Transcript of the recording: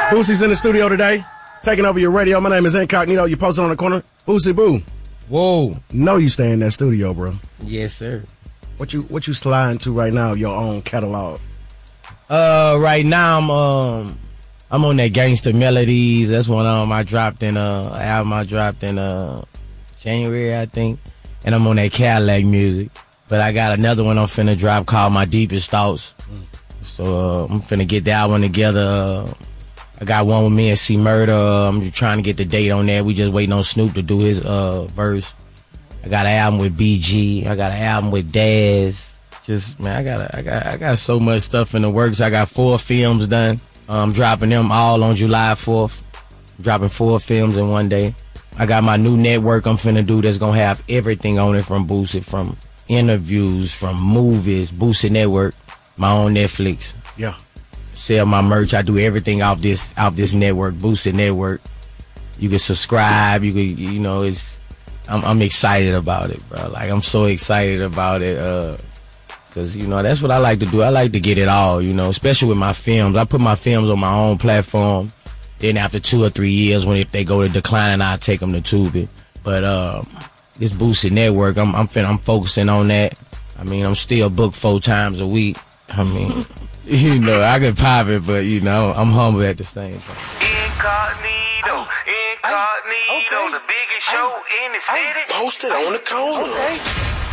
Boosie's in the studio today, taking over your radio. My name is Incognito. You posted on the corner. Boosie Boo. Whoa. Know you stay in that studio, bro. Yes, sir. What you sliding to right now? Your own catalog. Right now I'm on that Gangsta Melodies. That's one I dropped in album I dropped in January, I think. And I'm on that Cadillac music. But I got another one I'm finna drop called My Deepest Thoughts. So I'm finna get that one together. I got one with me and C Murder. I'm just trying to get the date on that. We just waiting on Snoop to do his verse. I got an album with BG. I got an album with Daz. Just man, I got so much stuff in the works. I got 4 films done. I'm dropping them all on July 4th. I'm dropping 4 films in one day. I got my new network I'm finna do that's gonna have everything on it from Boosie, from interviews, from movies, Boosie Network, my own Netflix. Yeah. Sell my merch. I do everything off this network, Boosie Network. You can subscribe. You can, you know, I'm excited about it, bro. Like, I'm so excited about it, cause, you know, that's what I like to do. I like to get it all, you know, especially with my films. I put my films on my own platform. Then after 2 or 3 years, if they go to decline, I'll take them to Tubi. But, this Boosie Network, I'm focusing on that. I mean, I'm still booked 4 times a week. I mean, you know, I can pop it, but, you know, I'm humble at the same time. Incognito, the biggest show in the city. Posted on the corner. Okay.